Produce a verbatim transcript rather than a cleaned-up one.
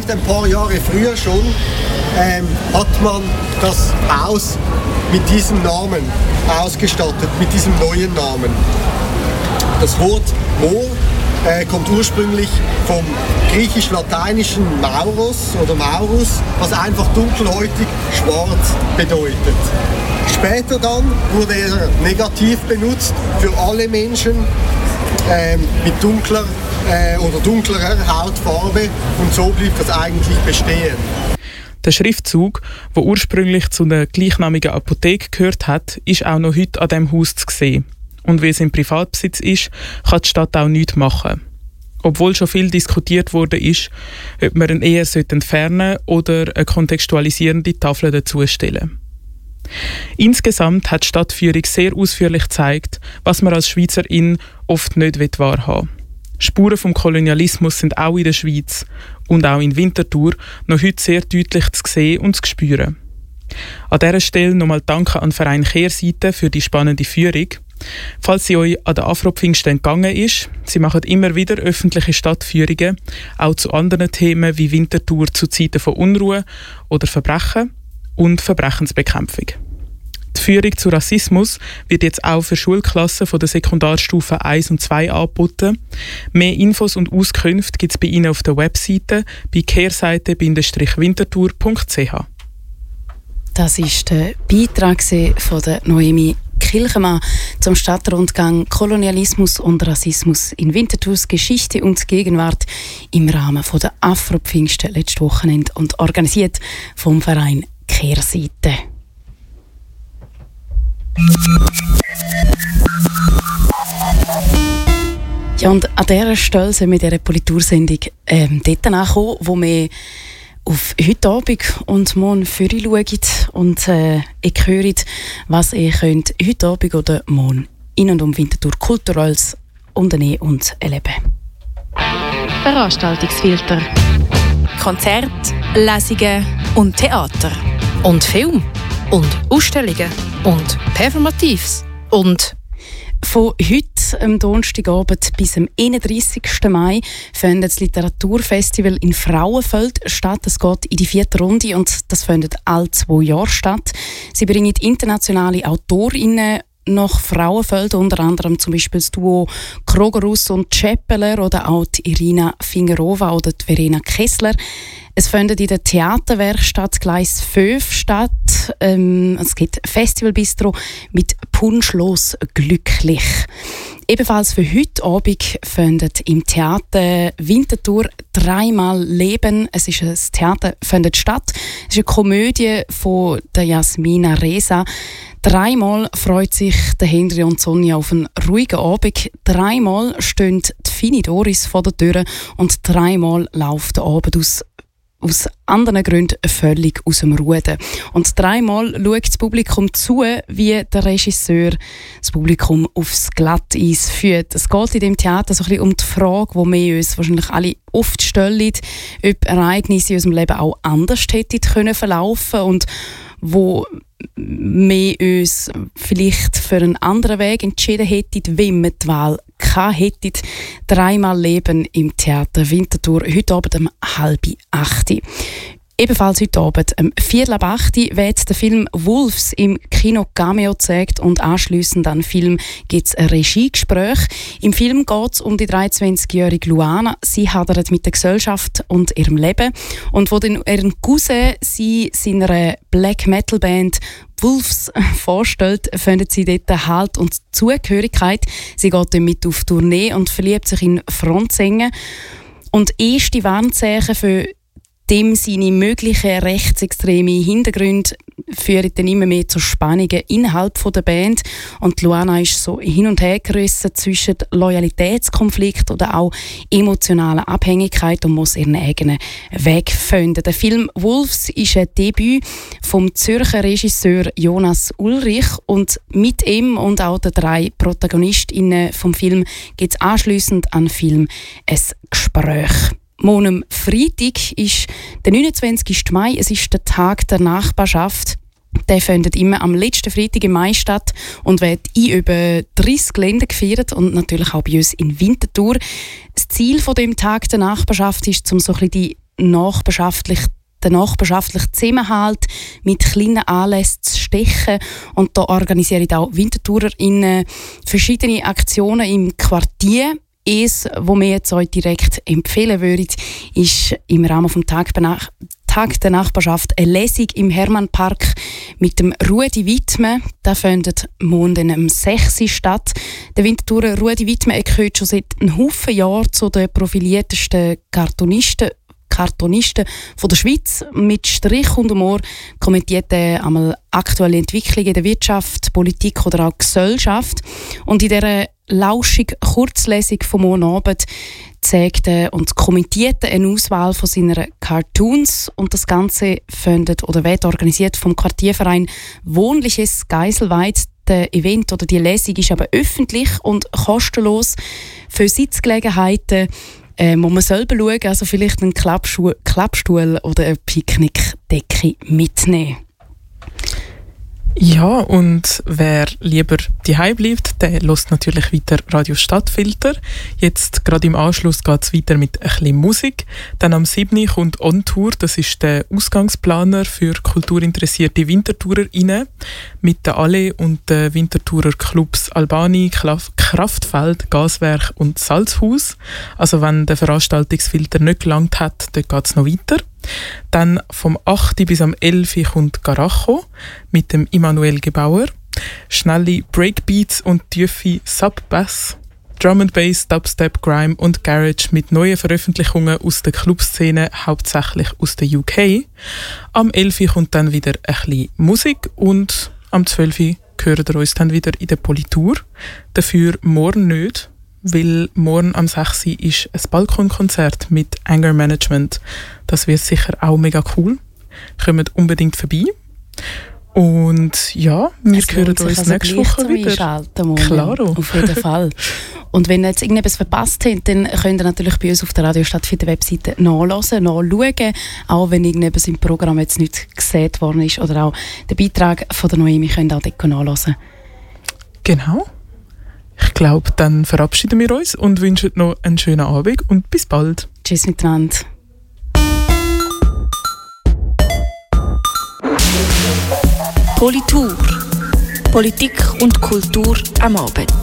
vielleicht ein paar Jahre früher schon, ähm, hat man das Haus mit diesem Namen ausgestattet, mit diesem neuen Namen. Das Wort Moor äh, kommt ursprünglich vom griechisch-lateinischen Mauros oder Maurus, was einfach dunkelhäutig, schwarz bedeutet. Später dann wurde er negativ benutzt für alle Menschen äh, mit dunkler äh, oder dunklerer Hautfarbe und so blieb das eigentlich bestehen. Der Schriftzug, der ursprünglich zu einer gleichnamigen Apotheke gehört hat, ist auch noch heute an diesem Haus zu sehen. Und weil es im Privatbesitz ist, kann die Stadt auch nichts machen. Obwohl schon viel diskutiert wurde, ist, ob man ihn eher entfernen oder eine kontextualisierende Tafel dazustellen. Insgesamt hat die Stadtführung sehr ausführlich gezeigt, was man als Schweizerin oft nicht wahrhaben will. Spuren vom Kolonialismus sind auch in der Schweiz und auch in Winterthur noch heute sehr deutlich zu sehen und zu spüren. An dieser Stelle nochmal Danke an den Verein Kehrseite für die spannende Führung. Falls sie euch an der Afro-Pfingsten entgangen ist, sie machen immer wieder öffentliche Stadtführungen, auch zu anderen Themen wie Winterthur zu Zeiten von Unruhe oder Verbrechen und Verbrechensbekämpfung. Die Führung zu Rassismus wird jetzt auch für Schulklassen von der Sekundarstufe eins und zwei angeboten. Mehr Infos und Auskünfte gibt es bei Ihnen auf der Webseite bei kehrseite winterthur punkt c h. Das war der Beitrag von der Noemi Kilchemann zum Stadtrundgang Kolonialismus und Rassismus in Winterthurs Geschichte und Gegenwart im Rahmen der Afro-Pfingsten letztes Wochenende und organisiert vom Verein Kehrseite. Ja, und an dieser Stelle sind wir in dieser Politursendung ähm, dort angekommen, wo wir auf heute Abend und morgen für euch schauen und äh, ich höre, was ihr könnt heute Abend oder morgen in und um Winterthur Kulturelles unternehmen und erleben. Veranstaltungsfilter. Konzert, Lesungen und Theater. Und Film. Und Ausstellungen. Und Performatives. Und von heute, am Donnerstagabend, bis am einunddreissigsten Mai findet das Literaturfestival in Frauenfeld statt. Es geht in die vierte Runde und das findet alle zwei Jahre statt. Sie bringen internationale Autorinnen nach Frauenfeld, unter anderem zum Beispiel das Duo Krogerus und Tscheppeler oder auch die Irina Fingerova oder die Verena Kessler. Es findet in der Theaterwerkstatt Gleis fünf statt. Ähm, es gibt Festivalbistro mit Punschlos glücklich. Ebenfalls für heute Abend findet im Theater Winterthur dreimal Leben. Es ist ein Theater findet statt. Es ist eine Komödie von der Jasmina Reza. Dreimal freut sich der Henry und Sonja auf einen ruhigen Abend. Dreimal stehen die Fini Doris vor der Tür und dreimal läuft der Abend aus aus anderen Gründen völlig aus dem Ruder. Und dreimal schaut das Publikum zu, wie der Regisseur das Publikum aufs Glatteis führt. Es geht in dem Theater so ein bisschen um die Frage, die wir uns wahrscheinlich alle oft stellen, ob Ereignisse in unserem Leben auch anders hätten können verlaufen und wo wir uns vielleicht für einen anderen Weg entschieden hätten, wenn wir die Wahl gehabt hätten. Dreimal Leben im Theater Winterthur, heute Abend um halb acht. Ebenfalls heute Abend um viertel ab acht wird der Film «Wolves» im Kino Cameo gezeigt und anschliessend an den Film gibt es ein Regiegespräch. Im Film geht es um die dreiundzwanzigjährige Luana. Sie hadert mit der Gesellschaft und ihrem Leben. Und wo dann ihren Cousin sie seiner Black-Metal-Band Wolves vorstellt, findet sie dort Halt und Zugehörigkeit. Sie geht dann mit auf Tournee und verliebt sich in Frontsänger. Und erste Warnzeichen für dem seine möglichen rechtsextremen Hintergründe führen dann immer mehr zu Spannungen innerhalb der Band. Und Luana ist so hin und her gerissen zwischen Loyalitätskonflikt oder auch emotionaler Abhängigkeit und muss ihren eigenen Weg finden. Der Film «Wolves» ist ein Debüt vom Zürcher Regisseur Jonas Ulrich und mit ihm und auch den drei ProtagonistInnen vom Film gibt es anschliessend an den Film ein Gespräch. Morgen am Freitag ist der neunundzwanzigsten Mai, es ist der Tag der Nachbarschaft. Der findet immer am letzten Freitag im Mai statt und wird in über dreissig Ländern gefeiert und natürlich auch bei uns in Winterthur. Das Ziel von dem Tag der Nachbarschaft ist, um so ein bisschen die nachbarschaftlich den nachbarschaftlichen Zusammenhalt mit kleinen Anlässen zu stechen. Und da organisieren auch WintertourerInnen verschiedene Aktionen im Quartier. Eines, was wir jetzt euch direkt empfehlen würden, ist im Rahmen des Tag, Tag der Nachbarschaft eine Lesung im Hermannpark mit dem Rudi Wittmann. Das findet morgen um sechs Uhr statt. Der Winterthurer Rudi Wittmann gehört schon seit einem Haufen Jahren zu den profiliertesten Cartoonisten Kartonisten von der Schweiz. Mit Strich und Humor kommentiert er einmal aktuelle Entwicklungen in der Wirtschaft, Politik oder auch Gesellschaft. Und in dieser lauschigen Kurzlesung vom morgen Abend zeigt er und kommentiert eine Auswahl von seinen Cartoons. Und das Ganze findet oder wird organisiert vom Quartierverein Wohnliches Geiselweid. Der Event oder die Lesung ist aber öffentlich und kostenlos. Für Sitzgelegenheiten Äh, muss man selber schauen, also vielleicht einen Klappstuhl, Klappstuhl oder eine Picknickdecke mitnehmen. Ja, und wer lieber daheim bleibt, der hört natürlich weiter Radio Stadtfilter. Jetzt gerade im Anschluss geht es weiter mit ein bisschen Musik. Dann am siebten kommt On Tour, das ist der Ausgangsplaner für kulturinteressierte WintertourerInnen mit der Alle und den Winterthurer Clubs Albani, Kraftfeld, Gaswerk und Salzhaus. Also wenn der Veranstaltungsfilter nicht gelangt hat, dort geht es noch weiter. Dann vom achten bis am elften kommt Garacho mit dem Immanuel Gebauer. Schnelle Breakbeats und tiefe Sub-Bass, Drum and Bass, Dubstep, Grime und Garage mit neuen Veröffentlichungen aus der Clubszene, hauptsächlich aus der U K. Am elften kommt dann wieder ein bisschen Musik und am zwölften hören wir uns dann wieder in der Politur. Dafür morgen nicht, weil morgen am sechsten ist ein Balkonkonzert mit Anger Management. Das wird sicher auch mega cool. Kommt unbedingt vorbei. Und ja, wir es hören uns also nächste Woche wieder. Klaro. Auf jeden Fall. Und wenn ihr jetzt irgendetwas verpasst habt, dann könnt ihr natürlich bei uns auf der Radio Stadtfilter Webseite nachhören, nachschauen. Auch wenn irgendetwas im Programm jetzt nicht gesehen worden ist. Oder auch den Beitrag von der Noemi könnt ihr auch dort nachhören. Genau. Ich glaube, dann verabschieden wir uns und wünschen noch einen schönen Abend und bis bald. Tschüss miteinander. Politur. Politik und Kultur am Abend.